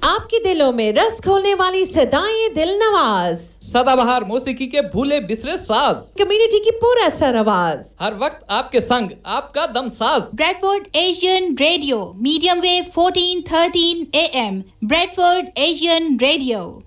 आपके दिलों में रस घोलने वाली सदाएं दिल नवाज, सदाबहार मौसीकी के भूले बिसरे साज, कम्युनिटी की पूरा सर आवाज, हर वक्त आपके संग आपका दम साज। Bradford Asian radio, medium wave 1413 AM, Bradford Asian radio.